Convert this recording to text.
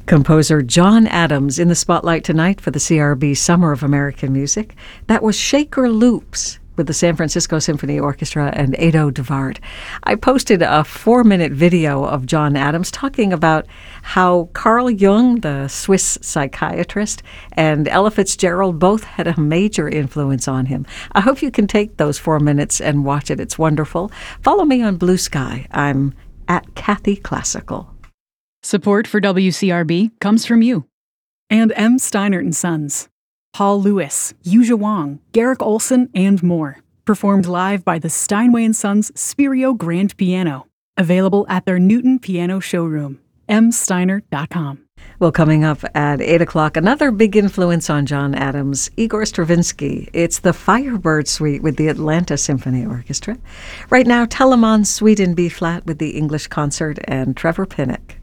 Composer John Adams in the spotlight tonight for the CRB Summer of American Music. That was Shaker Loops with the San Francisco Symphony Orchestra and Ado Devard. I posted a 4-minute video of John Adams talking about how Carl Jung, the Swiss psychiatrist, and Ella Fitzgerald both had a major influence on him. I hope you can take those 4 minutes and watch it. It's wonderful. Follow me on Blue Sky. I'm at Kathy Classical. Support for WCRB comes from you. And M. Steinert & Sons. Paul Lewis, Yuja Wang, Garrick Olson, and more. Performed live by the Steinway & Sons Spirio Grand Piano. Available at their Newton Piano Showroom. msteinert.com. Well, coming up at 8 o'clock, another big influence on John Adams, Igor Stravinsky. It's the Firebird Suite with the Atlanta Symphony Orchestra. Right now, Telemann's Suite in B-flat with the English Concert and Trevor Pinnock.